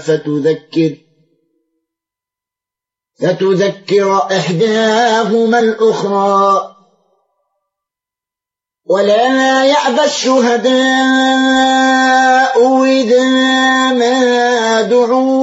فتذكر إحداهما الأخرى. ولا يأبى الشهداء إذا ما دعوا